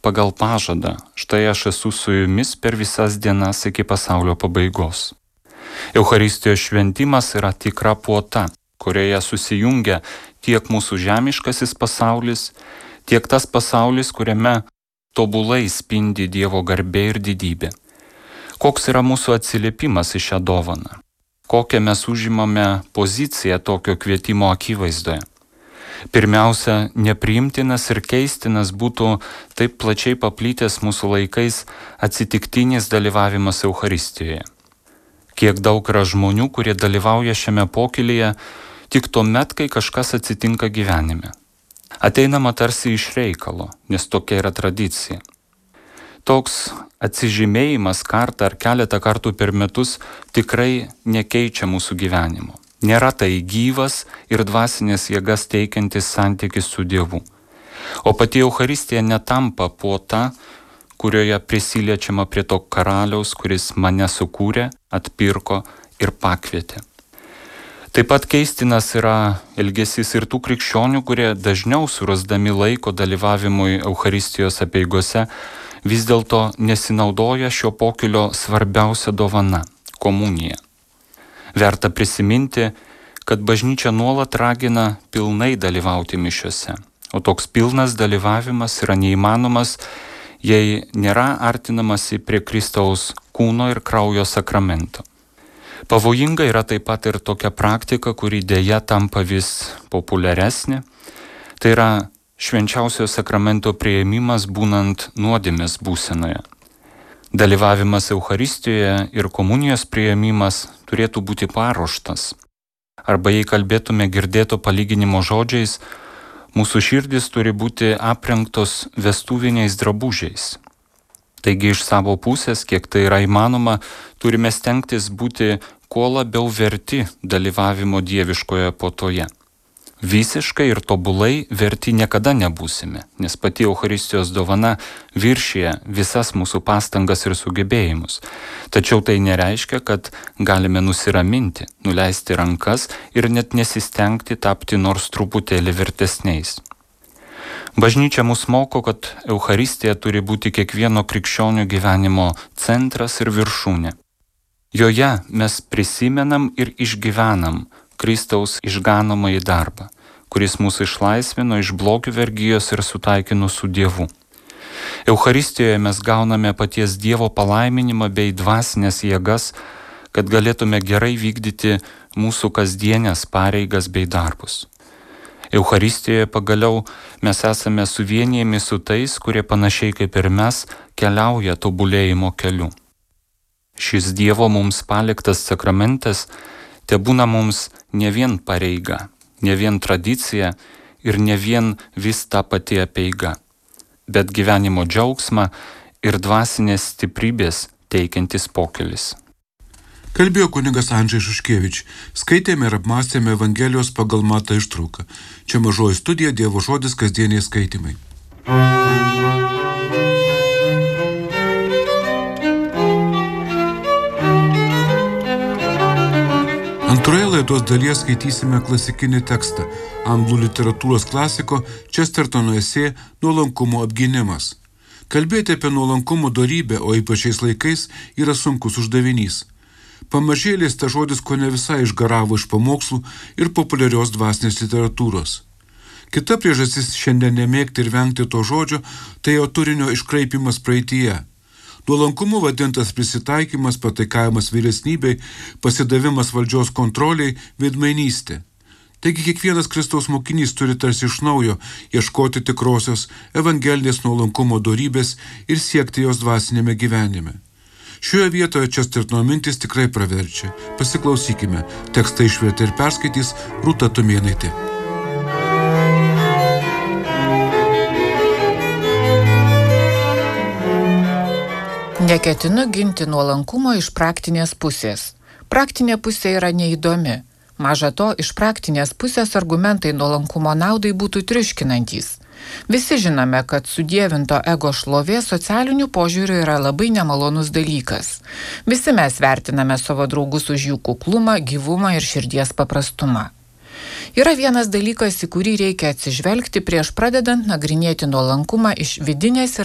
pagal pažadą, štai aš esu su jumis per visas dienas iki pasaulio pabaigos. Eucharistijos šventimas yra tikra puota, kurioje susijungia tiek mūsų žemiškasis pasaulis, tiek tas pasaulis, kuriame tobulai spindi Dievo garbė ir didybė. Koks yra mūsų atsiliepimas į šią dovaną? Kokią mes užimame poziciją tokio kvietimo akivaizdoje? Pirmiausia, nepriimtinas ir keistinas būtų taip plačiai paplitęs mūsų laikais atsitiktinis dalyvavimas Eucharistijoje. Kiek daug yra žmonių, kurie dalyvauja šiame pokylyje tik tuomet, kai kažkas atsitinka gyvenime. Ateinama tarsi iš reikalo, nes tokia yra tradicija. Toks atsižymėjimas kartą ar keletą kartų per metus tikrai nekeičia mūsų gyvenimo. Nėra tai gyvas ir dvasinės jėgas teikiantis santykis su Dievu. O pati Eucharistija netampa puota, kurioje prisiliečiama prie to karaliaus, kuris mane sukūrė, atpirko ir pakvietė. Taip pat keistinas yra elgesys ir tų krikščionių, kurie dažniau surasdami laiko dalyvavimui Eucharistijos apeigose vis dėlto nesinaudoja šio pokylio svarbiausia dovana – komunija. Verta prisiminti, kad bažnyčia nuolat ragina pilnai dalyvauti mišiose, o toks pilnas dalyvavimas yra neįmanomas, jei nėra artinamasi prie Kristaus kūno ir kraujo sakramento. Pavojinga yra taip pat ir tokia praktika, kuri dėja tampa vis populiaresnė, tai yra švenčiausio sakramento priėmimas būnant nuodėmės būsenoje. Dalyvavimas Eucharistijoje ir komunijos priėmimas turėtų būti paruoštas. Arba jei kalbėtume girdėto palyginimo žodžiais, mūsų širdis turi būti aprengtos vestuviniais drabužiais. Taigi iš savo pusės, kiek tai yra įmanoma, turime stengtis būti kuo labiau verti dalyvavimo dieviškoje puotoje. Visiškai ir tobulai verti niekada nebūsime, nes pati Eucharistijos dovana viršija visas mūsų pastangas ir sugebėjimus. Tačiau tai nereiškia, kad galime nusiraminti, nuleisti rankas ir net nesistengti tapti nors truputėlį vertesniais. Bažnyčia mus moko, kad Eucharistija turi būti kiekvieno krikščionio gyvenimo centras ir viršūnė. Joje mes prisimenam ir išgyvenam Kristaus išganomąjį darbą, kuris mūsų išlaisvino iš blogio vergijos ir sutaikino su Dievu. Eucharistijoje mes gauname paties Dievo palaiminimą bei dvasinės jėgas, kad galėtume gerai vykdyti mūsų kasdienės pareigas bei darbus. Eucharistijoje pagaliau mes esame suvienijami su tais, kurie panašiai kaip ir mes keliauja tobulėjimo keliu. Šis Dievo mums paliktas sakramentas tebūna mums ne vien pareiga, ne vien tradicija ir ne vien vis ta pati apeiga, bet gyvenimo džiaugsmą ir dvasinės stiprybės teikiantis pokylis. Kalbėjo kunigas Andžej Šuškevič. Skaitėme ir apmąstėme Evangelijos pagal Matą ištrauką. Čia Mažoji studija, Dievo žodis, kasdieniai skaitymai. Antroje laidos dalies skaitysime klasikinį tekstą anglų literatūros klasiko Chestertono esė Nuolankumo apgynimas. Kalbėti apie nuolankumo dorybę, o ypač šiais laikais, yra sunkus uždavinys. Pamažėliais ta žodis kone visai išgaravo iš pamokslų ir populiarios dvasinės literatūros. Kita priežastis šiandien nemėgti ir vengti to žodžio, tai jo turinio iškraipimas praeityje. Nuolankumu vadintas prisitaikymas, pataikavimas vyresnybei, pasidavimas valdžios kontroliai, veidmainystė. Taigi kiekvienas Kristaus mokinys turi tarsi iš naujo ieškoti tikrosios evangelinės nuolankumo dorybės ir siekti jos dvasinėme gyvenime. Šioje vietoje Chestertono mintis tikrai praverčia. Pasiklausykime. Tekstą išvertė ir perskaitys Rūta Tumėnaitė. Neketinu ginti nuolankumo iš praktinės pusės. Praktinė pusė yra neįdomi. Maža to, iš praktinės pusės argumentai nuolankumo naudai būtų triuškinantys. Visi žinome, kad sudievinto ego šlovė socialiniu požiūriu yra labai nemalonus dalykas. Visi mes vertiname savo draugus už jų kuklumą, gyvumą ir širdies paprastumą. Yra vienas dalykas, į kurį reikia atsižvelgti prieš pradedant nagrinėti nuolankumą iš vidinės ir